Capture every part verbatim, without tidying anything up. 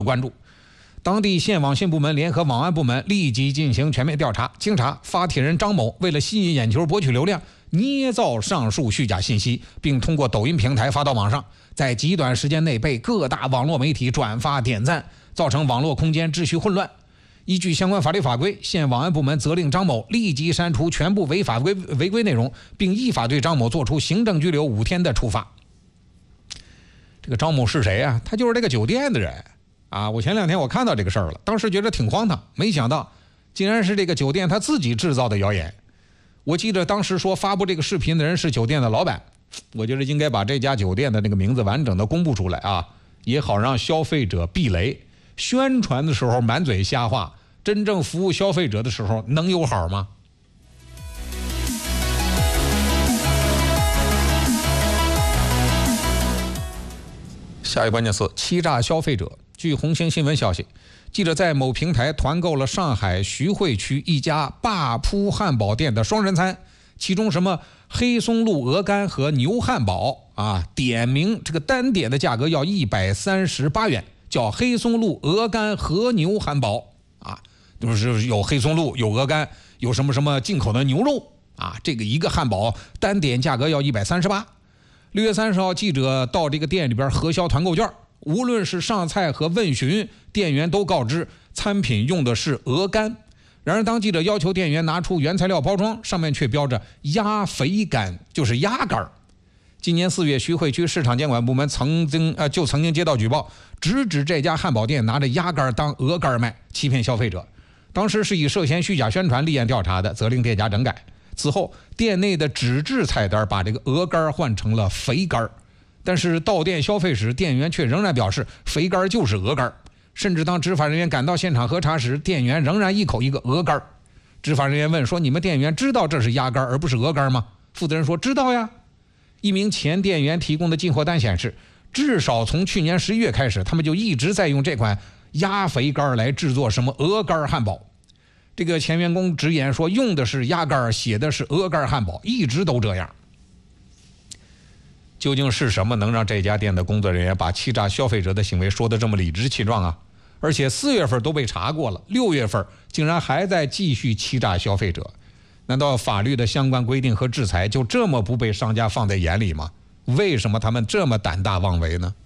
关注。当地县网信部门联合网安部门立即进行全面调查，经查，发帖人张某为了吸引眼球、博取流量，捏造上述虚假信息，并通过抖音平台发到网上，在极短时间内被各大网络媒体转发点赞，造成网络空间秩序混乱。依据相关法律法规，县网安部门责令张某立即删除全部违法违违规内容，并依法对张某作出行政拘留五天的处罚。这个张某是谁啊？他就是这个酒店的人啊！我前两天我看到这个事儿了，当时觉得挺荒唐，没想到竟然是这个酒店他自己制造的谣言。我记得当时说发布这个视频的人是酒店的老板，我觉得应该把这家酒店的那个名字完整的公布出来啊，也好让消费者避雷。宣传的时候满嘴瞎话，真正服务消费者的时候能有好吗？下一个关键词：欺诈消费者。据红星新闻消息，记者在某平台团购了上海徐汇区一家霸扑汉堡店的双人餐，其中什么黑松露鹅肝和牛汉堡啊，点名这个单点的价格要一百三十八元，叫黑松露鹅肝和牛汉堡啊，就是有黑松露，有鹅肝，有什么什么进口的牛肉啊，这个一个汉堡单点价格要一百三十八。六月三十号，记者到这个店里边核销团购券，无论是上菜和问询，店员都告知餐品用的是鹅肝。然而当记者要求店员拿出原材料包装，上面却标着鸭肥肝，就是鸭肝。今年四月，徐汇区市场监管部门曾经呃就曾经接到举报，直指这家汉堡店拿着鸭肝当鹅肝卖，欺骗消费者。当时是以涉嫌虚假宣传立案调查的，责令店家整改。此后，店内的纸质菜单把这个鹅肝换成了肥肝，但是到店消费时，店员却仍然表示肥肝就是鹅肝，甚至当执法人员赶到现场核查时，店员仍然一口一个鹅肝。执法人员问说：“你们店员知道这是鸭肝而不是鹅肝吗？”负责人说：“知道呀。”一名前店员提供的进货单显示，至少从去年十一月开始，他们就一直在用这款鸭肥肝来制作什么鹅肝汉堡。这个前员工直言说，用的是鸭肝，写的是鹅肝汉堡，一直都这样。究竟是什么能让这家店的工作人员把欺诈消费者的行为说得这么理直气壮啊？而且四月份都被查过了，六月份竟然还在继续欺诈消费者。难道法律的相关规定和制裁就这么不被商家放在眼里吗？为什么他们这么胆大妄为呢？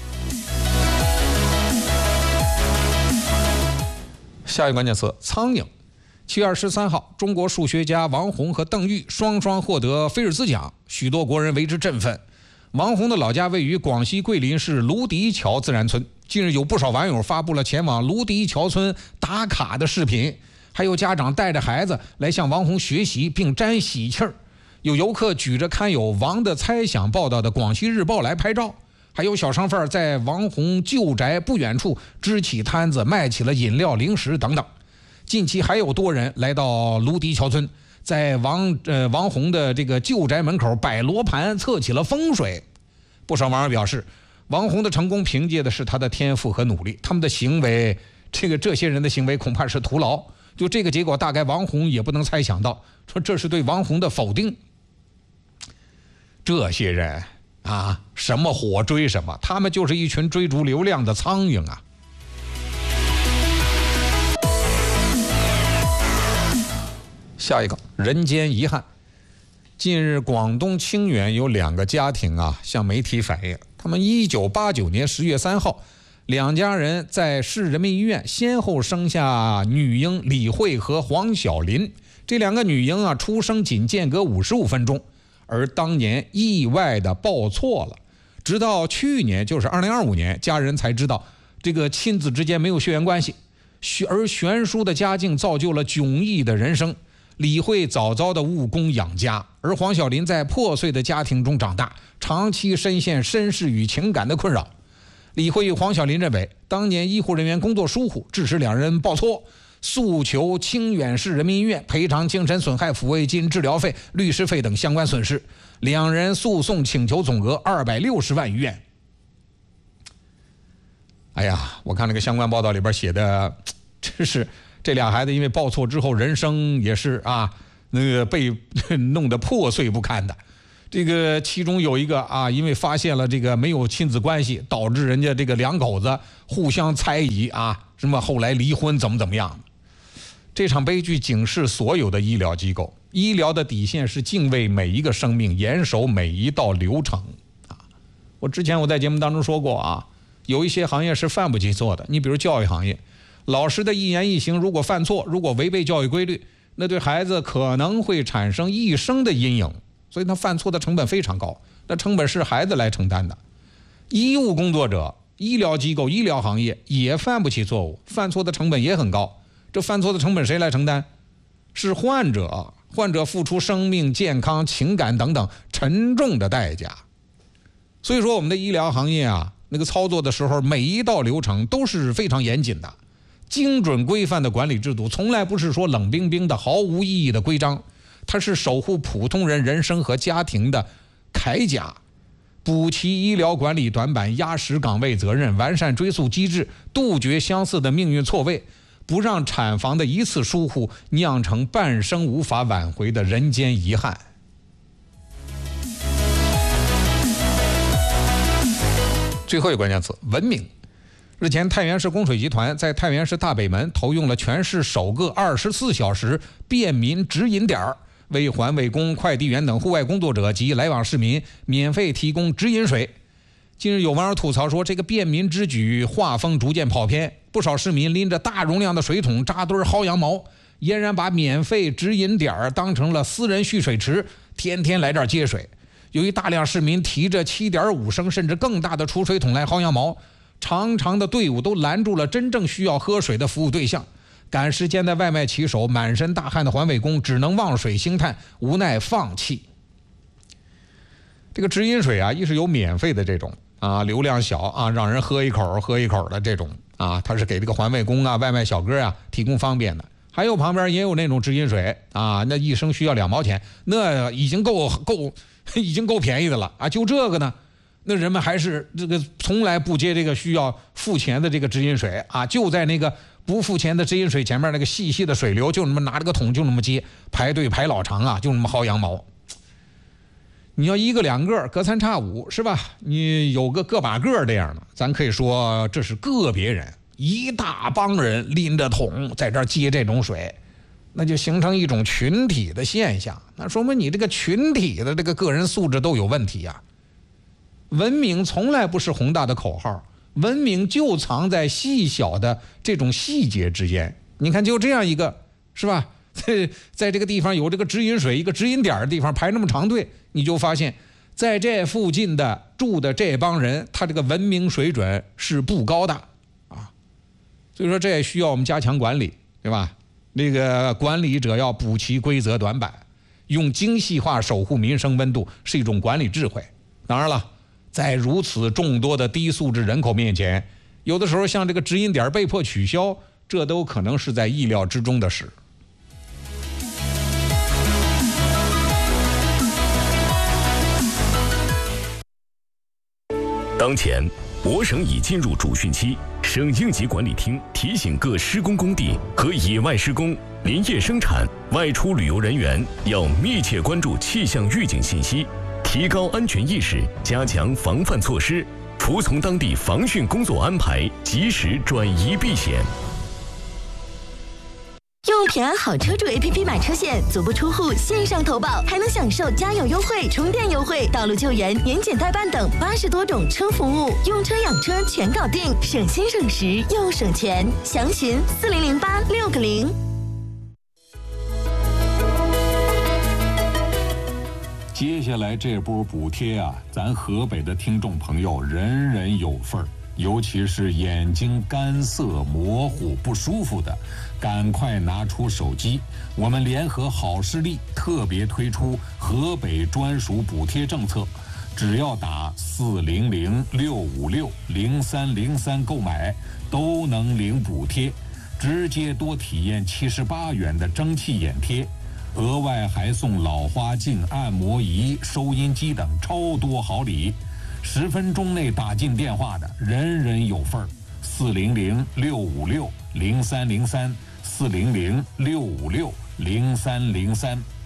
下一个关键词：苍蝇。七月二十三号，中国数学家王宏和邓玉双双获得菲尔兹奖，许多国人为之振奋。王宏的老家位于广西桂林市芦笛桥自然村，近日有不少网友发布了前往芦笛桥村打卡的视频，还有家长带着孩子来向王宏学习并沾喜气儿，有游客举着刊有王的猜想报道的广西日报来拍照，还有小商贩在王宏旧宅不远处支起摊子卖起了饮料零食等等。近期还有多人来到芦笛桥村，在王呃王宏的这个旧宅门口摆罗盘测起了风水。不少网友表示，王宏的成功凭借的是他的天赋和努力，他们的行为这个这些人的行为恐怕是徒劳。就这个结果，大概王宏也不能猜想到，说这是对王宏的否定。这些人啊，什么火追什么，他们就是一群追逐流量的苍蝇啊。下一个，人间遗憾。近日，广东清远有两个家庭啊向媒体反映，他们一九八九年十月三号，两家人在市人民医院先后生下女婴李慧和黄晓林。这两个女婴啊出生仅间隔五十五分钟，而当年意外的报错了。直到去年，就是二零二五年，家人才知道这个亲子之间没有血缘关系，而悬殊的家境造就了迥异的人生。李慧早早的务工养家，而黄晓林在破碎的家庭中长大，长期深陷身世与情感的困扰。李慧与黄晓林认为，当年医护人员工作疏忽，致使两人报错，诉求清远市人民医院赔偿精神损害抚慰金、治疗费、律师费等相关损失。两人诉讼请求总额二百六十万余元。哎呀，我看那个相关报道里边写的，真是这俩孩子因为报错之后，人生也是啊，那个被弄得破碎不堪的。 这个其中有一个啊，因为发现了这个没有亲子关系，导致人家这个两口子互相猜疑啊，什么后来离婚怎么怎么样。这场悲剧警示所有的医疗机构，医疗的底线是敬畏每一个生命，严守每一道流程啊。我之前我在节目当中说过啊，有一些行业是犯不起错的，你比如教育行业，老师的一言一行如果犯错，如果违背教育规律，那对孩子可能会产生一生的阴影，所以他犯错的成本非常高，那成本是孩子来承担的。医务工作者、医疗机构、医疗行业也犯不起错误，犯错的成本也很高。这犯错的成本谁来承担？是患者，患者付出生命、健康、情感等等沉重的代价。所以说我们的医疗行业啊，那个操作的时候，每一道流程都是非常严谨的，精准规范的管理制度，从来不是说冷冰冰的毫无意义的规章，它是守护普通人人生和家庭的铠甲，补齐医疗管理短板，压实岗位责任，完善追溯机制，杜绝相似的命运错位，不让产房的一次疏忽酿成半生无法挽回的人间遗憾。最后一个关键词：文明。日前，太原市供水集团在太原市大北门投用了全市首个二十四小时便民直饮点，为环卫工、快递员等户外工作者及来往市民免费提供直饮水。近日有网友吐槽说，这个便民之举画风逐渐跑偏，不少市民拎着大容量的水桶扎堆薅羊毛，俨然把免费直饮点当成了私人蓄水池，天天来这儿接水。由于大量市民提着 七点五 升甚至更大的储水桶来薅羊毛，长长的队伍都拦住了真正需要喝水的服务对象。赶时间的外卖骑手、满身大汗的环卫工只能望水兴叹，无奈放弃。这个直饮水啊，一是有免费的这种啊，流量小啊，让人喝一口喝一口的这种啊，它是给这个环卫工啊、外卖小哥啊提供方便的。还有旁边也有那种直饮水啊，那一升需要两毛钱，那已经够够已经够便宜的了啊。就这个呢，那人们还是这个从来不接这个需要付钱的这个直饮水啊，就在那个不付钱的直饮水前面那个细细的水流，就那么拿着个桶就那么接，排队排老长啊，就那么薅羊毛。你要一个两个隔三差五是吧？你有个个把个这样的，咱可以说这是个别人，一大帮人拎着桶在这儿接这种水，那就形成一种群体的现象，那说明你这个群体的这个个人素质都有问题啊。文明从来不是宏大的口号，文明就藏在细小的这种细节之间。你看就这样一个是吧，在在这个地方有这个直饮水一个直饮点的地方排那么长队，你就发现在这附近的住的这帮人，他这个文明水准是不高的啊。所以说这也需要我们加强管理，对吧？那个管理者要补齐规则短板，用精细化守护民生温度是一种管理智慧。当然了，在如此众多的低素质人口面前，有的时候像这个直饮点被迫取消，这都可能是在意料之中的事。 当前，我省已进入主汛期，省应急管理厅提醒各施工工地和野外施工、林业生产、外出旅游人员要密切关注气象预警信息，提高安全意识，加强防范措施，服从当地防汛工作安排，及时转移避险。 用平安好车主 A P P 买车险，足不出户线上投保，还能享受加油优惠、充电优惠、道路救援、年检代办等八十多种车服务，用车养车全搞定，省心省时又省钱。详询四零零八六个零。 接下来这波补贴啊，咱河北的听众朋友人人有份儿。尤其是眼睛干涩、模糊、不舒服的，赶快拿出手机，我们联合好视力特别推出河北专属补贴政策，只要打四零零六五六零三零三购买，都能领补贴，直接多体验七十八元的蒸汽眼贴，额外还送老花镜、按摩仪、收音机等超多好礼。十分钟内打进电话的，人人有份儿。四零零六五六零三零三，四零零六五六零三零三。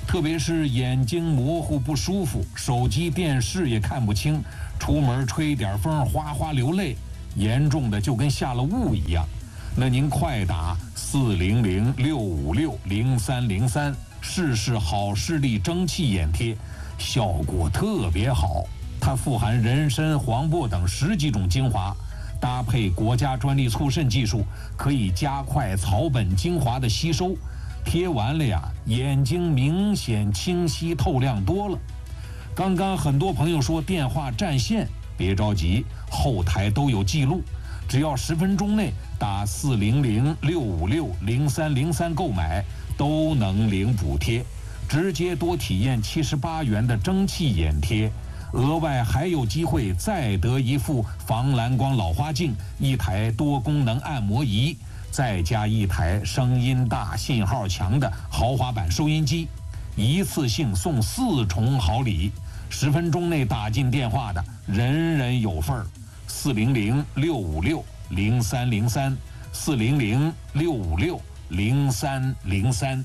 特别是眼睛模糊不舒服，手机电视也看不清，出门吹点风哗哗流泪，严重的就跟下了雾一样。那您快打四零零六五六零三零三试试好视力蒸汽眼贴，效果特别好。它富含人参、黄柏等十几种精华，搭配国家专利促渗技术，可以加快草本精华的吸收。贴完了呀，眼睛明显清晰透亮多了。刚刚很多朋友说电话占线，别着急，后台都有记录，只要十分钟内打四零零六五六零三零三购买，都能领补贴，直接多体验七十八元的蒸汽眼贴。额外还有机会再得一副防蓝光老花镜，一台多功能按摩仪，再加一台声音大、信号强的豪华版收音机，一次性送四重好礼。十分钟内打进电话的，人人有份儿。四零零六五六零三零三，四零零六五六零三零三。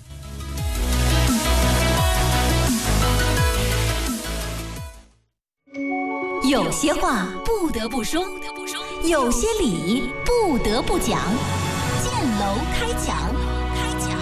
有些话不得不说，有些理不得不讲。建楼开讲，开讲。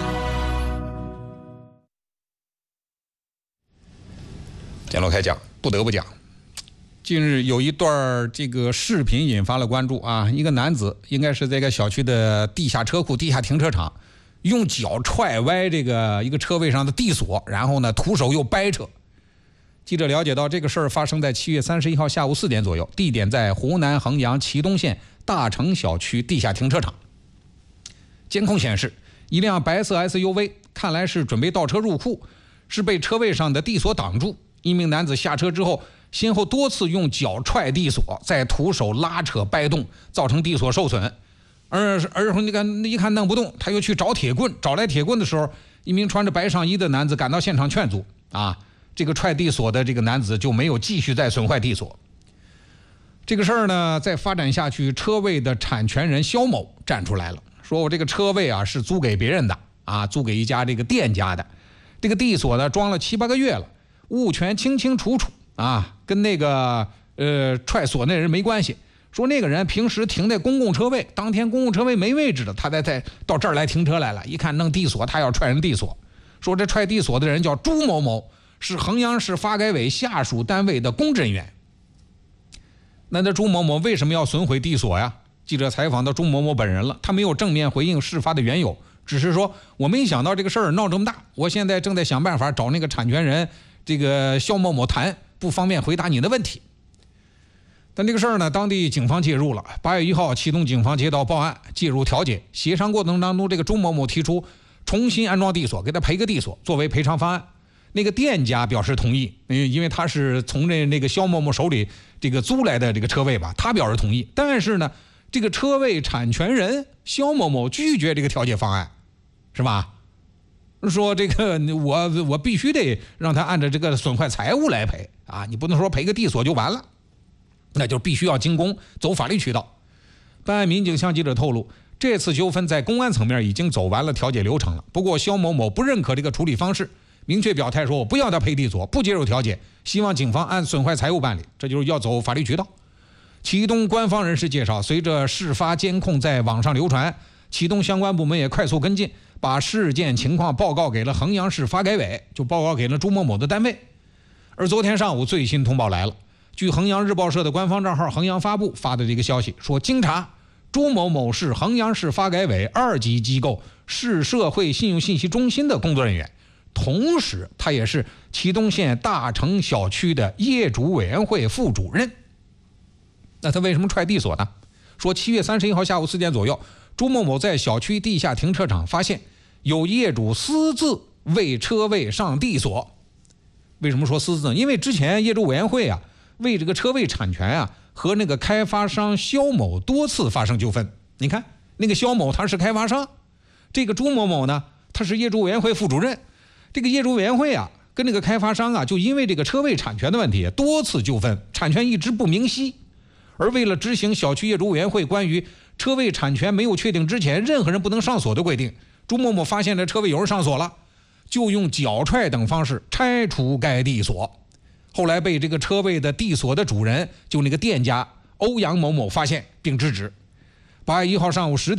建楼开讲，不得不讲。近日有一段这个视频引发了关注啊，一个男子应该是在一个小区的地下车库、地下停车场，用脚踹歪这个一个车位上的地锁，然后呢徒手又掰扯。记者了解到，这个事儿发生在七月三十一号下午四点左右，地点在湖南衡阳祁东县大成小区地下停车场。监控显示，一辆白色 S U V 看来是准备倒车入库，是被车位上的地锁挡住。一名男子下车之后，先后多次用脚踹地锁，再徒手拉扯掰动，造成地锁受损。而而后你看一看弄不动，他又去找铁棍，找来铁棍的时候，一名穿着白上衣的男子赶到现场劝阻啊。这个踹地锁的这个男子就没有继续再损坏地锁。这个事儿呢，再发展下去，车位的产权人肖某站出来了，说我这个车位啊是租给别人的啊，租给一家这个店家的，这个地锁呢装了七八个月了，物权清清楚楚啊，跟那个呃踹锁那人没关系。说那个人平时停在公共车位，当天公共车位没位置的，他再再到这儿来停车来了，一看弄地锁，他要踹人地锁。说这踹地锁的人叫朱某某，是衡阳市发改委下属单位的公职人员。那这朱某某为什么要损毁地锁呀？记者采访到朱某某本人了，他没有正面回应事发的缘由，只是说我没想到这个事儿闹这么大，我现在正在想办法找那个产权人这个肖某某谈，不方便回答你的问题。但这个事儿呢，当地警方介入了。八月一号，祁东警方接到报案，介入调解，协商过程当中，这个朱某某提出重新安装地锁，给他赔个地锁作为赔偿方案。那个店家表示同意，因为他是从这那个肖某某手里这个租来的这个车位吧，他表示同意。但是呢，这个车位产权人肖某某拒绝这个调解方案，是吧？说这个我我必须得让他按照这个损坏财物来赔啊，你不能说赔个地锁就完了，那就必须要进攻，走法律渠道。办案民警向记者透露，这次纠纷在公安层面已经走完了调解流程了，不过肖某某不认可这个处理方式，明确表态说我不要他赔地锁，不接受调解，希望警方按损坏财物办理，这就是要走法律渠道。祁东官方人士介绍，随着事发监控在网上流传，祁东相关部门也快速跟进，把事件情况报告给了衡阳市发改委，就报告给了朱某某的单位。而昨天上午最新通报来了，据衡阳日报社的官方账号衡阳发布发的这个消息说，经查，朱某某是衡阳市发改委二级机构市社会信用信息中心的工作人员，同时他也是祁东县大成小区的业主委员会副主任。那他为什么踹地锁呢？说七月三十一号下午四点左右，朱某某在小区地下停车场发现有业主私自为车位上地锁。为什么说私自呢？因为之前业主委员会啊为这个车位产权啊和那个开发商肖某多次发生纠纷。你看那个肖某他是开发商，这个朱某某呢他是业主委员会副主任。这个业主委员会啊跟那个开发商啊就因为这个车位产权的问题多次纠纷，产权一直不明晰。而为了执行小区业主委员会关于车位产权没有确定之前任何人不能上锁的规定，朱某某发现这车位有人上锁了， 就用脚踹等方式拆除该地锁。后来被这个车位的地锁的主人，就那个店家欧阳某某发现并制止。八月一号上午十点。